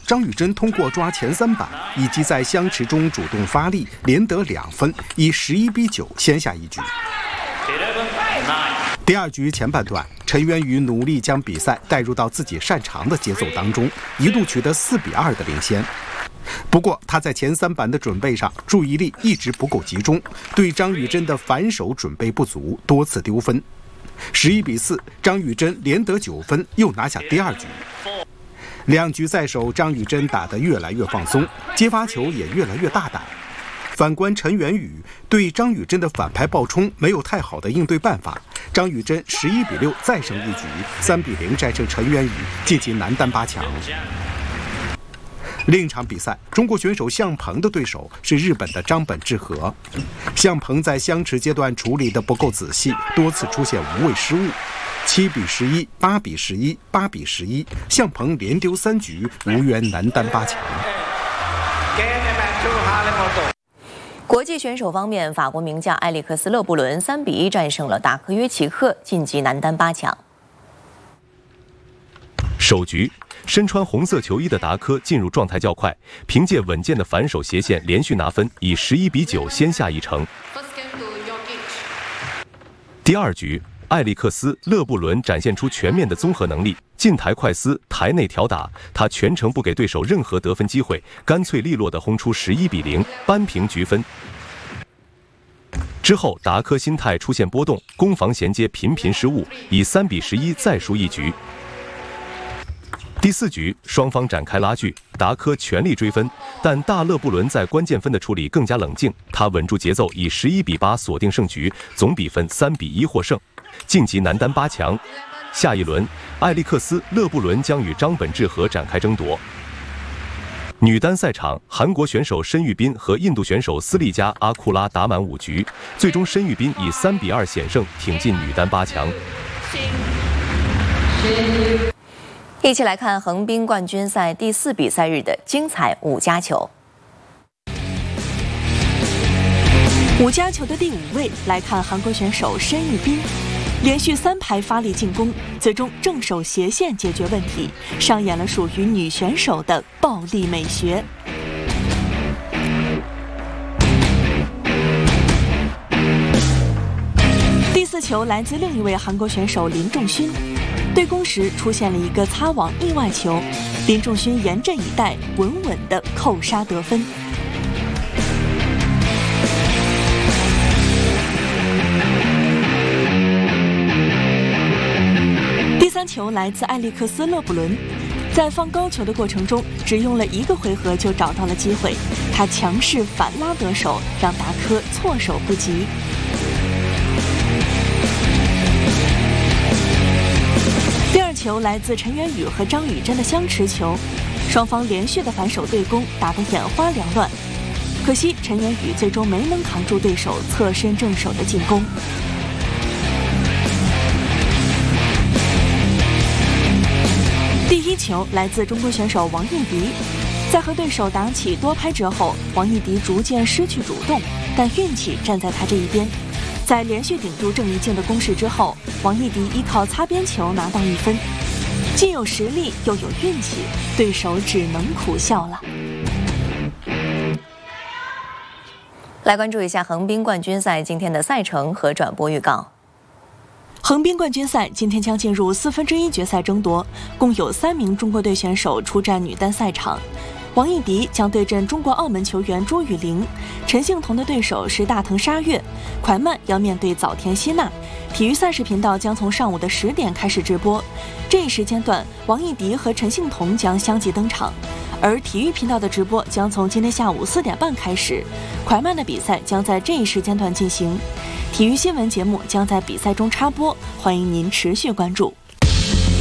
张雨臻通过抓前3板以及在相持中主动发力，连得2分，以11比9先下一局。第2局前半段，陈元宇努力将比赛带入到自己擅长的节奏当中，一度取得4比2的领先。不过他在前3板的准备上注意力一直不够集中，对张雨臻的反手准备不足，多次丢分。11比4，张雨臻连得9分，又拿下第2局。2局在手，张雨臻打得越来越放松，接发球也越来越大胆。反观陈元宇，对张雨臻的反拍爆冲没有太好的应对办法，张雨臻11比6再胜一局，3比0战胜陈元宇，晋级男单8强。另一场比赛，中国选手向鹏的对手是日本的张本智和。向鹏在相持阶段处理得不够仔细，多次出现无谓失误，7比11、8比11、8比11，向鹏连丢3局，无缘男单8强。 国际选手方面，法国名将埃里克斯·勒布伦3比1战胜了达科约奇克，晋级男单8强。 首局，身穿红色球衣的达科进入状态较快，凭借稳健的反手斜线连续拿分，以11比9先下一城。第2局，埃里克斯·勒布伦展现出全面的综合能力，近台快撕，台内挑打，他全程不给对手任何得分机会，干脆利落地轰出11比0，扳平局分。之后，达科心态出现波动，攻防衔接频频失误，以3比11再输一局。第4局，双方展开拉锯，达科全力追分，但大勒布伦在关键分的处理更加冷静，他稳住节奏，以11比8锁定胜局，总比分3比1获胜，晋级男单8强。下一轮，埃里克斯·勒布伦将与张本智和展开争夺。女单赛场，韩国选手申玉彬和印度选手斯利加·阿库拉打满5局，最终申玉彬以3比2险胜，挺进女单8强。 一起来看横滨冠军赛第4比赛日的精彩5加球。 5加球的第5位，来看韩国选手申玉彬，连续3排发力进攻，最终正手斜线解决问题，上演了属于女选手的暴力美学。第4球来自另一位韩国选手林仲勋，对攻时出现了一个擦网意外球，林仲勋严阵以待，稳稳地扣杀得分。第3球来自埃利克斯·勒布伦，在放高球的过程中，只用了1个回合就找到了机会，他强势反拉得手，让达科措手不及。第2球来自陈元宇和张雨臻的相持球，双方连续的反手对攻，打得眼花缭乱。可惜陈元宇最终没能扛住对手侧身正手的进攻。第1球来自中国选手王艺迪，在和对手打起多拍之后，王艺迪逐渐失去主动，但运气站在他这一边。在连续顶住郑怡静的攻势之后，王艺迪依靠擦边球拿到1分，既有实力又有运气，对手只能苦笑了。 来关注一下横滨冠军赛今天的赛程和转播预告。 横滨冠军赛今天将进入1/4决赛争夺，共有3名中国队选手出战女单赛场。王艺迪将对阵中国澳门球员朱雨玲，陈幸同的对手是大藤沙月，蒯曼要面对早田希娜。体育赛事频道将从上午的10点开始直播，这一时间段王艺迪和陈幸同将相继登场，而体育频道的直播将从今天下午4点半开始，蒯曼的比赛将在这一时间段进行。体育新闻节目将在比赛中插播，欢迎您持续关注。